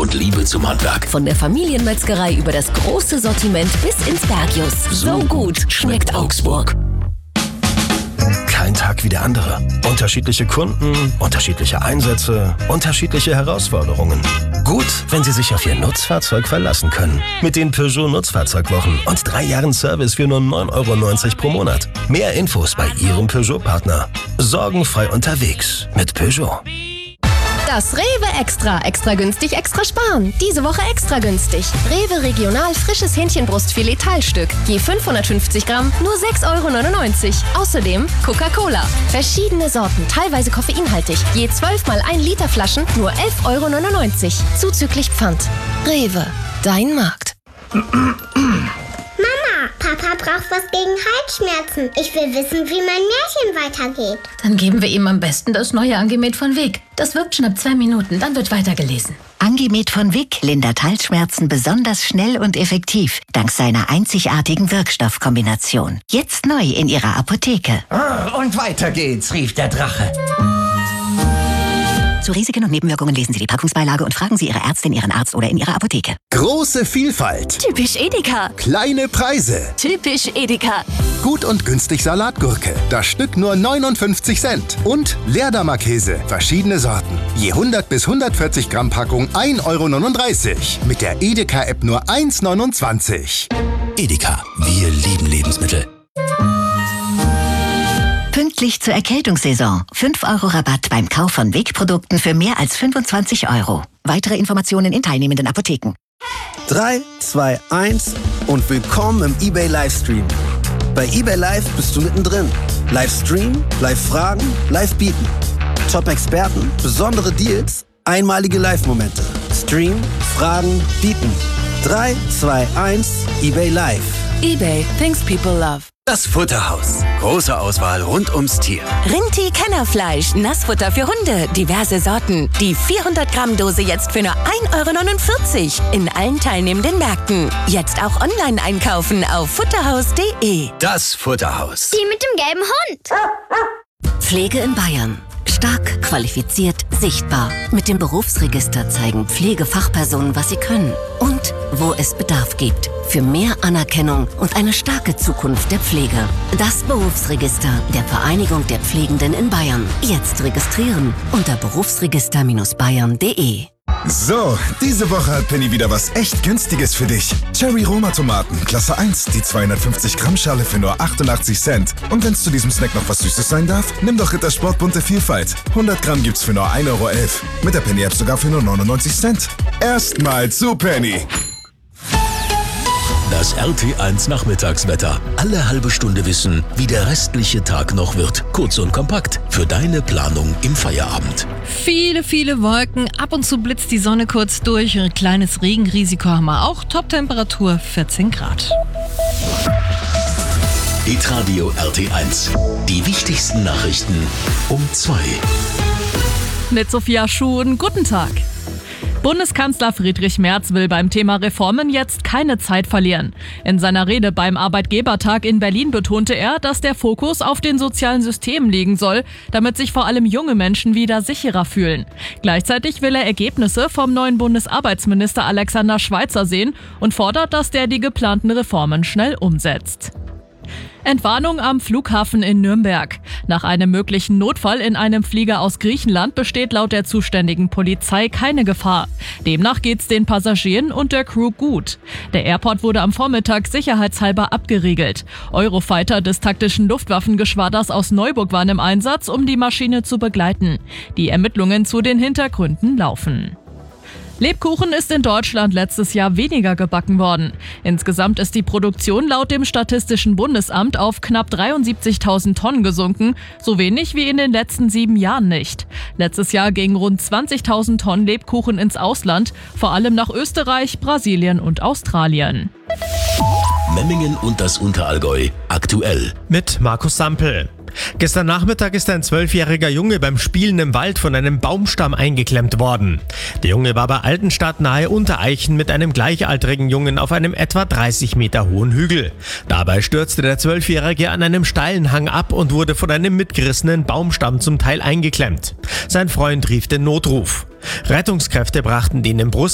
und Liebe zum Handwerk. Von der Familienmetzgerei über das große Sortiment bis ins Bergius. So gut schmeckt Augsburg. Kein Tag wie der andere. Unterschiedliche Kunden, unterschiedliche Einsätze, unterschiedliche Herausforderungen. Gut, wenn Sie sich auf Ihr Nutzfahrzeug verlassen können. Mit den Peugeot Nutzfahrzeugwochen und 3 Jahren Service für nur 9,90 € pro Monat. Mehr Infos bei Ihrem Peugeot-Partner. Sorgenfrei unterwegs mit Peugeot. Das Rewe Extra. Extra günstig, extra sparen. Diese Woche extra günstig. Rewe Regional frisches Hähnchenbrustfilet Teilstück. Je 550 Gramm, nur 6,99 €. Außerdem Coca-Cola. Verschiedene Sorten, teilweise koffeinhaltig. Je 12 mal 1 Liter Flaschen, nur 11,99 €. Zuzüglich Pfand. Rewe, dein Markt. Mama, Papa braucht was gegen Halsschmerzen. Ich will wissen, wie mein Märchen weitergeht. Dann geben wir ihm am besten das neue Angemet von Wick. Das wirkt schon ab 2 Minuten, dann wird weitergelesen. Angemet von Wick lindert Halsschmerzen besonders schnell und effektiv, dank seiner einzigartigen Wirkstoffkombination. Jetzt neu in Ihrer Apotheke. Und weiter geht's, rief der Drache. Zu Risiken und Nebenwirkungen lesen Sie die Packungsbeilage und fragen Sie Ihre Ärztin, Ihren Arzt oder in Ihrer Apotheke. Große Vielfalt. Typisch Edeka. Kleine Preise. Typisch Edeka. Gut und günstig Salatgurke. Das Stück nur 59 Cent. Und Leerdammer-Käse. Verschiedene Sorten. Je 100 bis 140 Gramm Packung 1,39 €. Mit der Edeka-App nur 1,29 €. Edeka, wir lieben Lebensmittel. Pünktlich zur Erkältungssaison. 5 € Rabatt beim Kauf von Wick-Produkten für mehr als 25 €. Weitere Informationen in teilnehmenden Apotheken. 3, 2, 1 und willkommen im eBay Livestream. Bei eBay Live bist du mittendrin. Livestream, Live-Fragen, Live-Bieten. Top-Experten, besondere Deals, einmalige Live-Momente. Stream, Fragen, Bieten. 3, 2, 1, eBay Live. eBay, things people love. Das Futterhaus. Große Auswahl rund ums Tier. Rinti Kennerfleisch, Nassfutter für Hunde, diverse Sorten. Die 400 Gramm Dose jetzt für nur 1,49 € in allen teilnehmenden Märkten. Jetzt auch online einkaufen auf futterhaus.de. Das Futterhaus. Die mit dem gelben Hund. Pflege in Bayern. Stark, qualifiziert, sichtbar. Mit dem Berufsregister zeigen Pflegefachpersonen, was sie können und wo es Bedarf gibt. Für mehr Anerkennung und eine starke Zukunft der Pflege. Das Berufsregister der Vereinigung der Pflegenden in Bayern. Jetzt registrieren unter berufsregister-bayern.de. So, diese Woche hat Penny wieder was echt Günstiges für dich. Cherry Roma Tomaten, Klasse 1, die 250 Gramm Schale für nur 88 Cent. Und wenn es zu diesem Snack noch was Süßes sein darf, nimm doch Rittersport bunte Vielfalt. 100 Gramm gibt's für nur 1,11 €. Mit der Penny App sogar für nur 99 Cent. Erstmal zu Penny. Das RT1 Nachmittagswetter. Alle halbe Stunde wissen, wie der restliche Tag noch wird. Kurz und kompakt für deine Planung im Feierabend. Viele, viele Wolken. Ab und zu blitzt die Sonne kurz durch. Ein kleines Regenrisiko haben wir auch. Toptemperatur 14 Grad. Hitradio RT1. Die wichtigsten Nachrichten um 2. Mit Sophia Schuhen, guten Tag. Bundeskanzler Friedrich Merz will beim Thema Reformen jetzt keine Zeit verlieren. In seiner Rede beim Arbeitgebertag in Berlin betonte er, dass der Fokus auf den sozialen Systemen liegen soll, damit sich vor allem junge Menschen wieder sicherer fühlen. Gleichzeitig will er Ergebnisse vom neuen Bundesarbeitsminister Alexander Schweitzer sehen und fordert, dass der die geplanten Reformen schnell umsetzt. Entwarnung am Flughafen in Nürnberg. Nach einem möglichen Notfall in einem Flieger aus Griechenland besteht laut der zuständigen Polizei keine Gefahr. Demnach geht's den Passagieren und der Crew gut. Der Airport wurde am Vormittag sicherheitshalber abgeriegelt. Eurofighter des taktischen Luftwaffengeschwaders aus Neuburg waren im Einsatz, um die Maschine zu begleiten. Die Ermittlungen zu den Hintergründen laufen. Lebkuchen ist in Deutschland letztes Jahr weniger gebacken worden. Insgesamt ist die Produktion laut dem Statistischen Bundesamt auf knapp 73.000 Tonnen gesunken, so wenig wie in den letzten 7 Jahren nicht. Letztes Jahr gingen rund 20.000 Tonnen Lebkuchen ins Ausland, vor allem nach Österreich, Brasilien und Australien. Memmingen und das Unterallgäu aktuell. Mit Markus Sampel. Gestern Nachmittag ist ein 12-jähriger Junge beim Spielen im Wald von einem Baumstamm eingeklemmt worden. Der Junge war bei Altenstadt nahe Untereichen mit einem gleichaltrigen Jungen auf einem etwa 30 Meter hohen Hügel. Dabei stürzte der 12-Jährige an einem steilen Hang ab und wurde von einem mitgerissenen Baumstamm zum Teil eingeklemmt. Sein Freund rief den Notruf. Rettungskräfte brachten den im